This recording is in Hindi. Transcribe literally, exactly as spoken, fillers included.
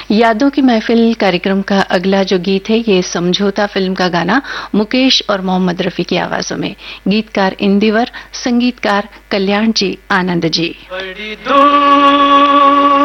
यादों की महफिल कार्यक्रम का अगला जो गीत है ये समझौता फिल्म का गाना मुकेश और मोहम्मद रफी की आवाजों में। गीतकार इंदिवर, संगीतकार कल्याण जी आनंद जी।